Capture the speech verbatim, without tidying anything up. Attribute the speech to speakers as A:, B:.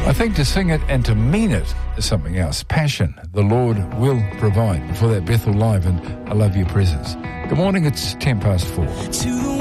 A: I think to sing it and to mean it is something else. Passion, the Lord will provide. Before that, Bethel Live and I Love Your Presence. Good morning, it's ten past four.